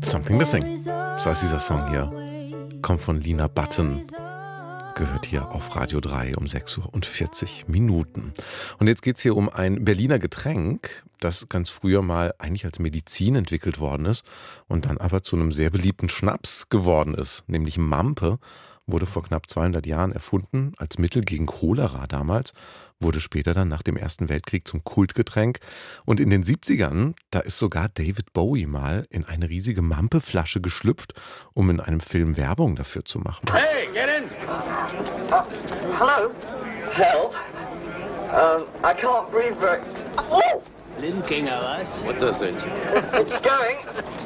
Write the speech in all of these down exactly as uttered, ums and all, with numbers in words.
Something Missing. Das heißt, dieser Song hier kommt von Lina Button. Gehört hier auf Radio drei um sechs Uhr und vierzig Minuten. Und jetzt geht es hier um ein Berliner Getränk, das ganz früher mal eigentlich als Medizin entwickelt worden ist und dann aber zu einem sehr beliebten Schnaps geworden ist, nämlich Mampe. Wurde vor knapp zweihundert Jahren erfunden, als Mittel gegen Cholera damals, wurde später dann nach dem Ersten Weltkrieg zum Kultgetränk. Und in den siebzigern, da ist sogar David Bowie mal in eine riesige Mampe-Flasche geschlüpft, um in einem Film Werbung dafür zu machen. Hey, get in! Uh, hello? Help? Um, I can't breathe very... Oh! Blinking oder was? What does it? It's going.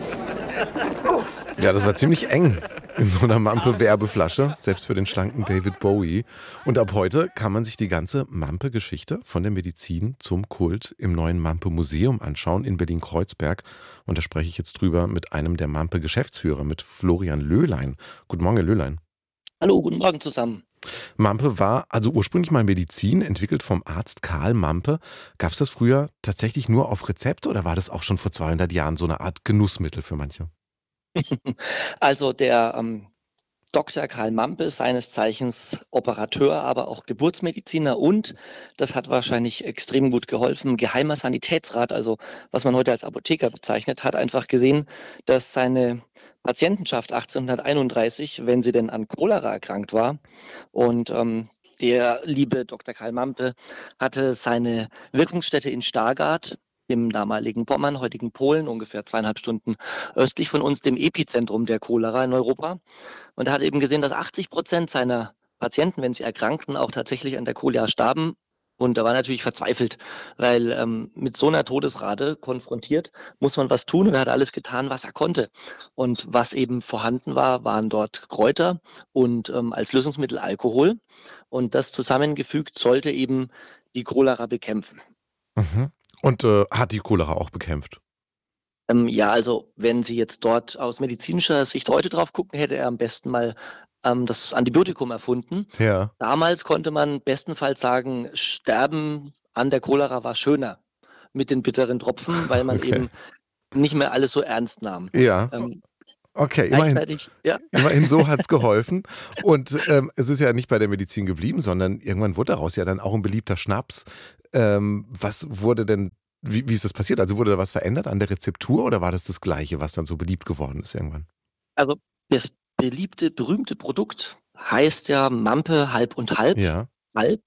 Ja, das war ziemlich eng in so einer Mampe-Werbeflasche, selbst für den schlanken David Bowie. Und ab heute kann man sich die ganze Mampe-Geschichte von der Medizin zum Kult im neuen Mampe-Museum anschauen in Berlin-Kreuzberg. Und da spreche ich jetzt drüber mit einem der Mampe-Geschäftsführer, mit Florian Löhlein. Guten Morgen, Herr Löhlein. Hallo, guten Morgen zusammen. Mampe war also ursprünglich mal Medizin, entwickelt vom Arzt Karl Mampe. Gab es das früher tatsächlich nur auf Rezept oder war das auch schon vor zweihundert Jahren so eine Art Genussmittel für manche? Also der ähm, Doktor Karl Mampe, seines Zeichens Operateur, aber auch Geburtsmediziner und, das hat wahrscheinlich extrem gut geholfen, geheimer Sanitätsrat, also was man heute als Apotheker bezeichnet, hat einfach gesehen, dass seine Patientenschaft achtzehnhunderteinunddreißig, wenn sie denn an Cholera erkrankt war, und ähm, der liebe Doktor Karl Mampe hatte seine Wirkungsstätte in Stargard, im damaligen Pommern, heutigen Polen, ungefähr zweieinhalb Stunden östlich von uns, dem Epizentrum der Cholera in Europa. Und er hat eben gesehen, dass achtzig Prozent seiner Patienten, wenn sie erkrankten, auch tatsächlich an der Cholera starben. Und er war natürlich verzweifelt, weil ähm, mit so einer Todesrate konfrontiert, muss man was tun. Und er hat alles getan, was er konnte. Und was eben vorhanden war, waren dort Kräuter und ähm, als Lösungsmittel Alkohol. Und das zusammengefügt sollte eben die Cholera bekämpfen. Mhm. Und äh, hat die Cholera auch bekämpft? Ähm, ja, also wenn Sie jetzt dort aus medizinischer Sicht heute drauf gucken, hätte er am besten mal ähm, das Antibiotikum erfunden. Ja. Damals konnte man bestenfalls sagen, Sterben an der Cholera war schöner mit den bitteren Tropfen, weil man Okay. eben nicht mehr alles so ernst nahm. Ja. Ähm, Okay, immerhin, gleichzeitig, ja. immerhin so hat es geholfen. Und ähm, es ist ja nicht bei der Medizin geblieben, sondern irgendwann wurde daraus ja dann auch ein beliebter Schnaps. Ähm, was wurde denn, wie, wie ist das passiert? Also wurde da was verändert an der Rezeptur oder war das das Gleiche, was dann so beliebt geworden ist irgendwann? Also das beliebte, berühmte Produkt heißt ja Mampe halb und halb. Ja. Halb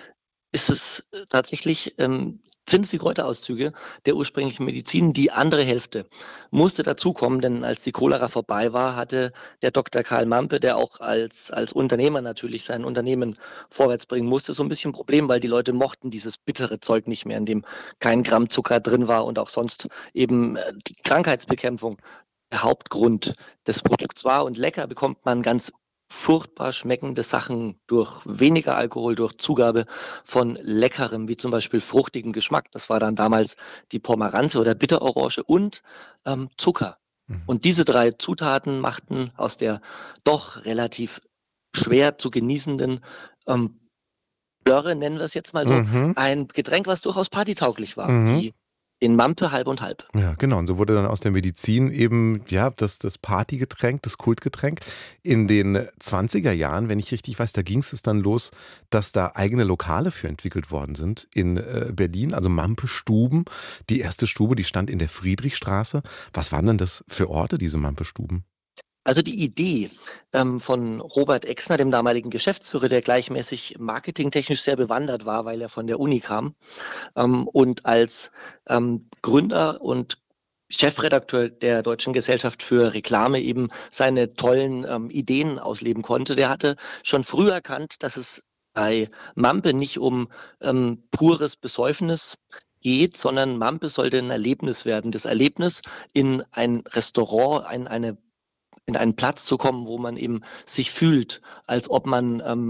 ist es äh, tatsächlich, ähm, sind es die Kräuterauszüge der ursprünglichen Medizin. Die andere Hälfte musste dazukommen, denn als die Cholera vorbei war, hatte der Doktor Karl Mampe, der auch als, als Unternehmer natürlich sein Unternehmen vorwärts bringen musste, so ein bisschen ein Problem, weil die Leute mochten dieses bittere Zeug nicht mehr, in dem kein Gramm Zucker drin war und auch sonst eben äh, die Krankheitsbekämpfung der Hauptgrund des Produkts war. Und lecker bekommt man ganz furchtbar schmeckende Sachen durch weniger Alkohol, durch Zugabe von leckerem, wie zum Beispiel fruchtigen Geschmack. Das war dann damals die Pomeranze oder Bitterorange und ähm, Zucker. Mhm. Und diese drei Zutaten machten aus der doch relativ schwer zu genießenden ähm, Blöre, nennen wir es jetzt mal so, Mhm. ein Getränk, was durchaus partytauglich war. Mhm. Die in Mampe halb und halb. Ja, genau. Und so wurde dann aus der Medizin eben, ja, das, das Partygetränk, das Kultgetränk. In den zwanziger Jahren, wenn ich richtig weiß, da ging es dann los, dass da eigene Lokale für entwickelt worden sind in äh, Berlin, also Mampe-Stuben. Die erste Stube, die stand in der Friedrichstraße. Was waren denn das für Orte, diese Mampe-Stuben? Also die Idee ähm, von Robert Exner, dem damaligen Geschäftsführer, der gleichmäßig marketingtechnisch sehr bewandert war, weil er von der Uni kam ähm, und als ähm, Gründer und Chefredakteur der Deutschen Gesellschaft für Reklame eben seine tollen ähm, Ideen ausleben konnte. Der hatte schon früh erkannt, dass es bei Mampe nicht um ähm, pures Besäufnis geht, sondern Mampe sollte ein Erlebnis werden. Das Erlebnis in ein Restaurant, ein, eine in einen Platz zu kommen, wo man eben sich fühlt, als ob man ähm,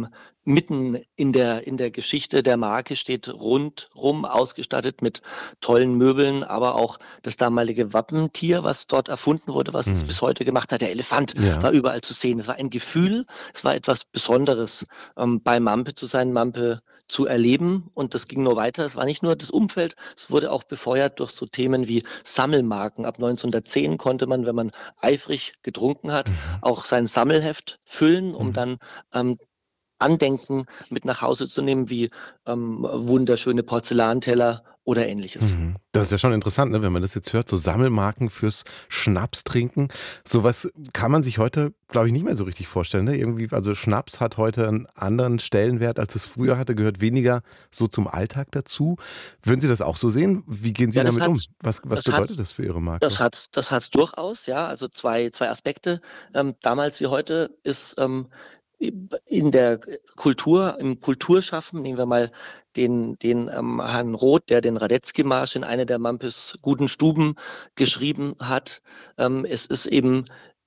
mitten in der, in der Geschichte der Marke, steht rundrum ausgestattet mit tollen Möbeln, aber auch das damalige Wappentier, was dort erfunden wurde, was es Mhm. bis heute gemacht hat. Der Elefant Ja. war überall zu sehen. Es war ein Gefühl, es war etwas Besonderes, ähm, bei Mampe zu sein, Mampe zu erleben. Und das ging nur weiter. Es war nicht nur das Umfeld, es wurde auch befeuert durch so Themen wie Sammelmarken. Ab neunzehnhundertzehn konnte man, wenn man eifrig getrunken hat, Mhm. auch sein Sammelheft füllen, um Mhm. dann ähm, Andenken mit nach Hause zu nehmen, wie ähm, wunderschöne Porzellanteller oder ähnliches. Mhm. Das ist ja schon interessant, ne, wenn man das jetzt hört, so Sammelmarken fürs Schnaps trinken. Sowas kann man sich heute, glaube ich, nicht mehr so richtig vorstellen. Ne? Irgendwie, also Schnaps hat heute einen anderen Stellenwert, als es früher hatte, gehört weniger so zum Alltag dazu. Würden Sie das auch so sehen? Wie gehen Sie Ja, das damit um? hat Was, was das bedeutet hat das für Ihre Marke? Das hat's, das hat's durchaus, ja. Also zwei, zwei Aspekte. Ähm, damals wie heute ist ähm, in der Kultur, im Kulturschaffen, nehmen wir mal den, den ähm, Herrn Roth, der den Radetzky-Marsch in eine der Mampes guten Stuben geschrieben hat. Ähm, es ist eben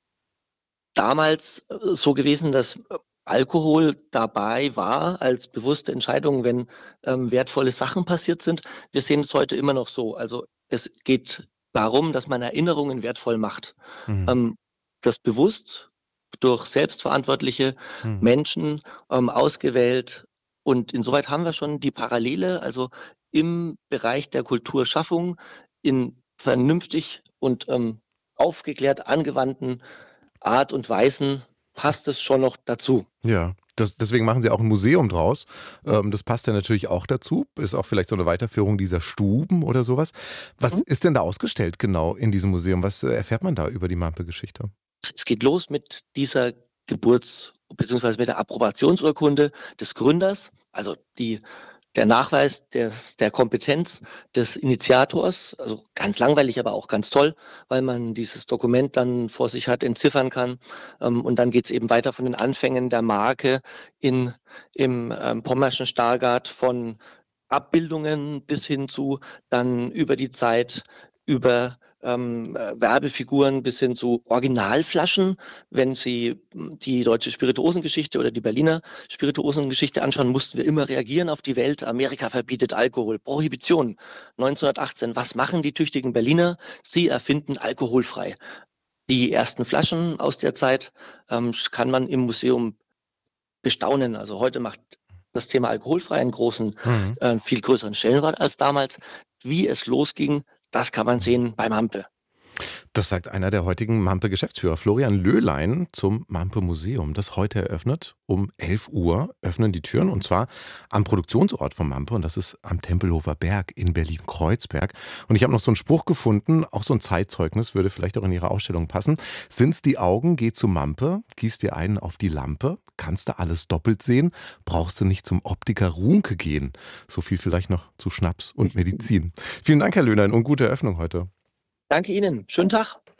damals äh, so gewesen, dass äh, Alkohol dabei war als bewusste Entscheidung, wenn ähm, wertvolle Sachen passiert sind. Wir sehen es heute immer noch so. Also es geht darum, dass man Erinnerungen wertvoll macht. Mhm. Ähm, das bewusst durch selbstverantwortliche Mhm. Menschen ähm, ausgewählt. Und insoweit haben wir schon die Parallele, also im Bereich der Kulturschaffung in vernünftig und ähm, aufgeklärt angewandten Art und Weisen passt es schon noch dazu. Ja, das, deswegen machen Sie auch ein Museum draus. Ähm, das passt ja natürlich auch dazu. Ist auch vielleicht so eine Weiterführung dieser Stuben oder sowas. Was Mhm. ist denn da ausgestellt genau in diesem Museum? Was äh, erfährt man da über die Mampe-Geschichte? Es geht los mit dieser Geburts- bzw. mit der Approbationsurkunde des Gründers, also die, der Nachweis des, der Kompetenz des Initiators, also ganz langweilig, aber auch ganz toll, weil man dieses Dokument dann vor sich hat, entziffern kann. Ähm, und dann geht es eben weiter von den Anfängen der Marke in, im ähm, Pommerschen Stargard, von Abbildungen bis hin zu dann über die Zeit, über ähm, äh, Werbefiguren bis hin zu Originalflaschen. Wenn Sie m, die deutsche Spirituosengeschichte oder die Berliner Spirituosengeschichte anschauen, mussten wir immer reagieren auf die Welt. Amerika verbietet Alkohol. Prohibition. neunzehnhundertachtzehn. Was machen die tüchtigen Berliner? Sie erfinden alkoholfrei. Die ersten Flaschen aus der Zeit ähm, kann man im Museum bestaunen. Also heute macht das Thema alkoholfrei einen großen, Mhm. äh, viel größeren Stellenwert als damals. Wie es losging, das kann man sehen beim Hampel. Das sagt einer der heutigen Mampe-Geschäftsführer, Florian Löhlein, zum Mampe-Museum, das heute eröffnet. Um elf Uhr öffnen die Türen und zwar am Produktionsort von Mampe und das ist am Tempelhofer Berg in Berlin-Kreuzberg. Und ich habe noch so einen Spruch gefunden, auch so ein Zeitzeugnis, würde vielleicht auch in Ihre Ausstellung passen. Sind's die Augen, geh zu Mampe, gieß dir einen auf die Lampe, kannst du alles doppelt sehen, brauchst du nicht zum Optiker Runke gehen. So viel vielleicht noch zu Schnaps und Medizin. Vielen Dank, Herr Löhlein, und gute Eröffnung heute. Danke Ihnen. Schönen Tag.